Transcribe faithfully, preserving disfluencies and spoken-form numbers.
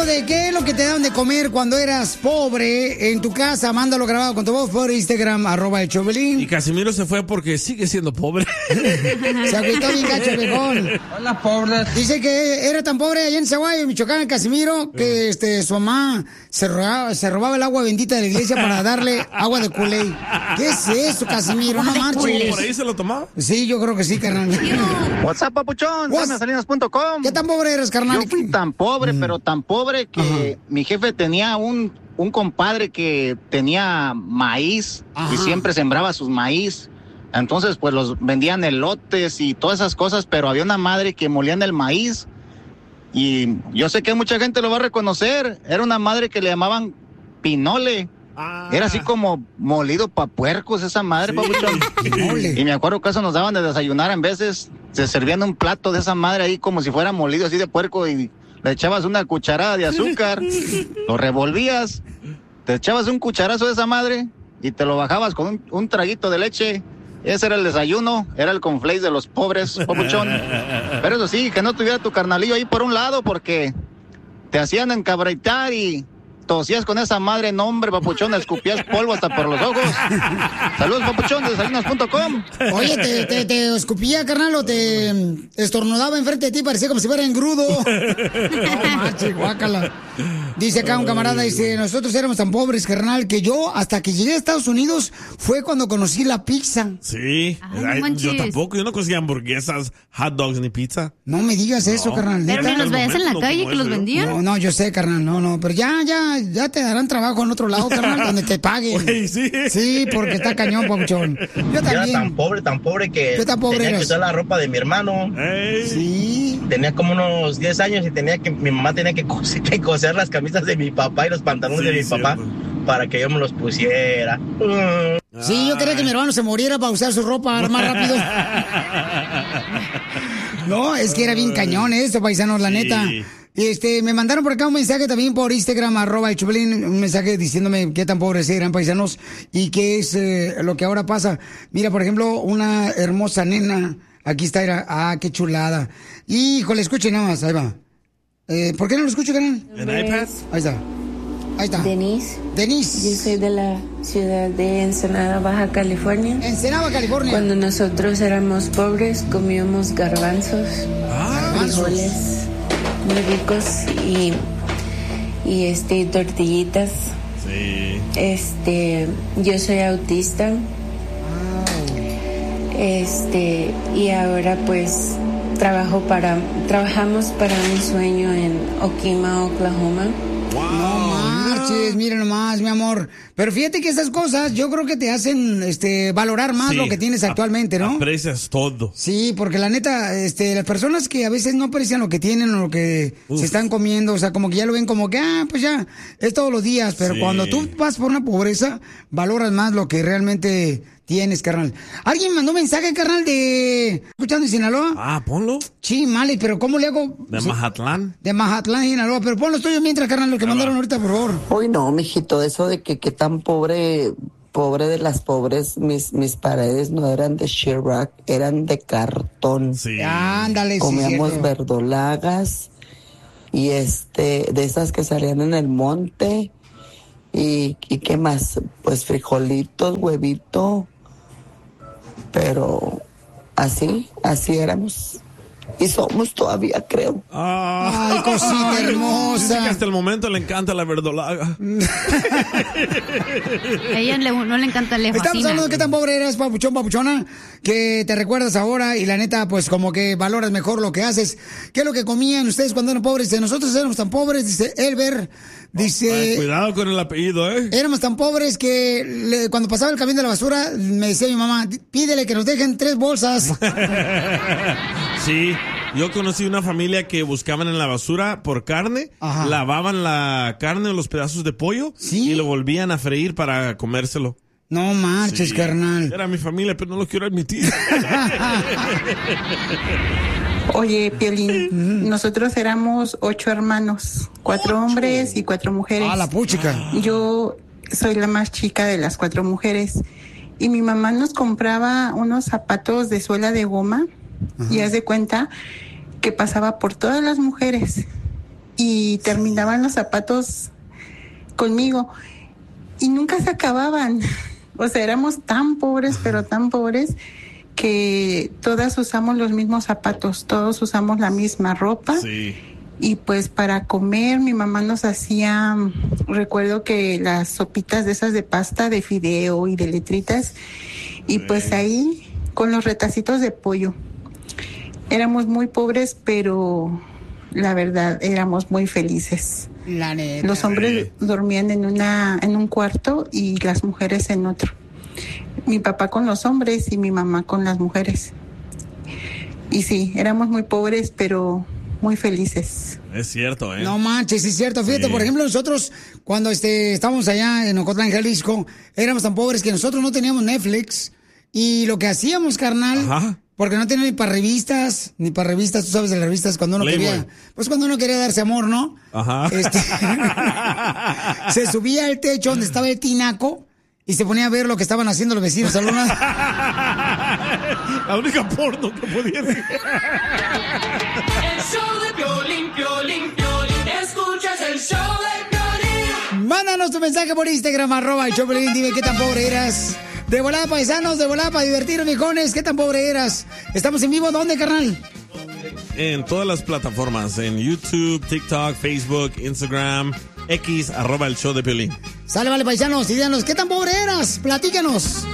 de qué es lo que te daban de comer cuando eras pobre en tu casa. Mándalo grabado con tu voz por Instagram, arroba el Chovelín. Y Casimiro se fue porque sigue siendo pobre. Se agüitó bien gacho, viejón. Hola, pobre. Dice que era tan pobre allá en Zaguayo, Michoacán, Casimiro, que este, su mamá se robaba, se robaba el agua bendita de la iglesia para darle agua de Kool-Aid. ¿Qué es eso, Casimiro? No marches. ¿Por ahí se lo tomaba? Sí, yo creo que sí, carnal. WhatsApp, papuchón, Sammy Salinas punto com. ¿Qué tan pobre eres, carnal? Yo fui tan pobre, mm. pero tan pobre que Ajá. mi jefe tenía un, un compadre que tenía maíz Ajá. y siempre sembraba sus maíz. Entonces, pues los vendían elotes y todas esas cosas, pero había una madre que molía en el maíz. Y yo sé que mucha gente lo va a reconocer. Era una madre que le llamaban pinole. Ah. Era así como molido pa' puercos esa madre, sí. papuchón. Y me acuerdo que eso nos daban de desayunar en veces. Se servían un plato de esa madre ahí como si fuera molido así de puerco y le echabas una cucharada de azúcar, lo revolvías, te echabas un cucharazo de esa madre y te lo bajabas con un, un traguito de leche. Ese era el desayuno, era el conflakes de los pobres, papuchón. Pero eso sí, que no tuviera tu carnalillo ahí por un lado porque te hacían encabreitar y tosías con esa madre, no hombre, papuchón, escupías polvo hasta por los ojos. Saludos, papuchón, de salinas punto com. Oye, te, te, te escupía, carnal, o te estornudaba enfrente de ti, parecía como si fuera engrudo. No, macho, guácala. Dice acá un camarada, dice, nosotros éramos tan pobres, carnal, que yo, hasta que llegué a Estados Unidos, fue cuando conocí la pizza. Sí, Ay, Ay, yo tampoco, yo no conocía hamburguesas, hot dogs ni pizza. No me digas eso, no. carnal. Pero ni los veías en la calle que los vendían. No, no, yo sé, carnal, no, no, pero ya, ya, ya te darán trabajo en otro lado, carnal, donde te paguen. Oye, sí. Sí, porque está cañón, papuchón. Yo también. Yo era tan pobre, tan pobre que ¿Qué tan pobre tenía eras? que usar la ropa de mi hermano. Hey. Sí. Tenía como unos diez años y tenía que, mi mamá tenía que coser, que coser las camisas de mi papá y los pantalones sí, de mi cierto. papá para que yo me los pusiera. Sí, yo quería que mi hermano se muriera para usar su ropa más rápido. No, es que era bien cañón esto, paisanos, la sí. neta. Este, me mandaron por acá un mensaje también por Instagram, arroba el Chovelín, un mensaje diciéndome qué tan pobres eran, paisanos, y qué es eh, lo que ahora pasa. Mira, por ejemplo, una hermosa nena, aquí está, era, ah, qué chulada. Híjole, escuchen nada más, ahí va. Eh, ¿Por qué no lo escucho, canal? ¿En iPad? Ahí está. Ahí está. Denise. Denise. Yo soy de la ciudad de Ensenada, Baja California. Ensenada, California. Cuando nosotros éramos pobres, comíamos garbanzos, ah, frijoles muy ricos y, y este, tortillitas. Sí. Este, yo soy autista. Este, y ahora pues trabajo para, trabajamos para un sueño en Okima, Oklahoma. Wow, no marches, mira nomás, mi amor. Pero fíjate que esas cosas yo creo que te hacen este valorar más sí, lo que tienes actualmente, ¿no? Aprecias todo. Sí, porque la neta, este, las personas que a veces no aprecian lo que tienen o lo que Uf. se están comiendo, o sea, como que ya lo ven como que, ah, pues ya, es todos los días. Pero sí. cuando tú vas por una pobreza, valoras más lo que realmente tienes, carnal. ¿Alguien mandó un mensaje, carnal, de... escuchando en Sinaloa? Ah, ponlo. Sí, male, pero ¿cómo le hago? De sí. Mazatlán. De Mazatlán, Sinaloa. Pero ponlo tuyo mientras, carnal, lo que ah, mandaron va. ahorita, por favor. Uy, no, mijito, eso de que qué tan pobre, pobre de las pobres, mis, mis paredes no eran de shellac, eran de cartón. Sí. Ándale, Comíamos sí, verdolagas y este, de esas que salían en el monte. Y, y qué más, pues frijolitos, huevito. Pero así, así éramos. Y somos todavía, creo. Ah, ay, cosita ay, hermosa. Dice que hasta el momento le encanta la verdolaga. A ella le, no le encanta, le fascina. Estamos hablando de qué tan pobre eres, papuchón, papuchona, que te recuerdas ahora y la neta, pues como que valoras mejor lo que haces. ¿Qué es lo que comían ustedes cuando eran pobres? Dice, nosotros éramos tan pobres, dice Elber. Dice... Ay, cuidado con el apellido, ¿eh? Éramos tan pobres que le, cuando pasaba el camión de la basura, me decía mi mamá, pídele que nos dejen tres bolsas. Sí, yo conocí una familia que buscaban en la basura por carne, Ajá. lavaban la carne o los pedazos de pollo ¿Sí? y lo volvían a freír para comérselo. No marches, sí. carnal. Era mi familia, pero no lo quiero admitir. Oye, Piolín, nosotros éramos ocho hermanos, cuatro ¿Ocho? hombres y cuatro mujeres. Ah, la puchica. Yo soy la más chica de las cuatro mujeres. Y mi mamá nos compraba unos zapatos de suela de goma. Ajá. Y haz de cuenta que pasaba por todas las mujeres. y terminaban los zapatos conmigo y nunca se acababan. O sea, éramos tan pobres, pero tan pobres, que todas usamos los mismos zapatos, todos usamos la misma ropa. Sí. Y pues para comer mi mamá nos hacía, recuerdo que las sopitas de esas de pasta, de fideo y de letritas, y pues ahí con los retacitos de pollo. Éramos muy pobres, pero la verdad éramos muy felices. La neta. Los hombres dormían en una en un cuarto y las mujeres en otro. Mi papá con los hombres y mi mamá con las mujeres. Y sí, éramos muy pobres, pero muy felices. Es cierto, ¿eh? No manches, es cierto. Fíjate, sí. Por ejemplo, nosotros, cuando este, estábamos allá en Ocotlán, Jalisco, éramos tan pobres que nosotros no teníamos Netflix. Y lo que hacíamos, carnal, Ajá. porque no tenía ni para revistas, ni para revistas, tú sabes de las revistas, cuando uno Playboy. quería, pues cuando uno quería darse amor, ¿no? Ajá. Este, se subía al techo donde estaba el tinaco y se ponía a ver lo que estaban haciendo los vecinos al lado. La única porno que podía ver. El show de Piolín, Piolín, Piolín. Escuchas el show de Piolín. Mándanos tu mensaje por Instagram, arroba el show de Piolín. Dime qué tan pobre eras. De volada, paisanos, de volada para divertir, mijones. ¿Qué tan pobre eras? ¿Estamos en vivo? ¿Dónde, carnal? En todas las plataformas. En YouTube, TikTok, Facebook, Instagram, X, arroba el show de Piolín. Sale, vale, paisanos. Y díganos, ¿qué tan pobre eras? Platícanos.